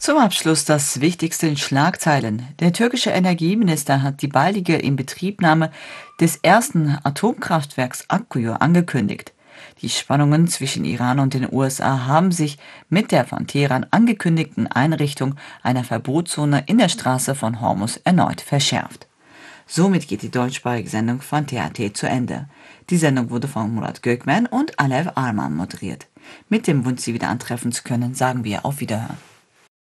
Zum Abschluss das Wichtigste in Schlagzeilen. Der türkische Energieminister hat die baldige Inbetriebnahme des ersten Atomkraftwerks Akkuyu angekündigt. Die Spannungen zwischen Iran und den USA haben sich mit der von Teheran angekündigten Einrichtung einer Verbotszone in der Straße von Hormuz erneut verschärft. Somit geht die deutschsprachige Sendung von TAT zu Ende. Die Sendung wurde von Murat Gökmen und Alev Arman moderiert. Mit dem Wunsch, Sie wieder antreffen zu können, sagen wir auf Wiederhören.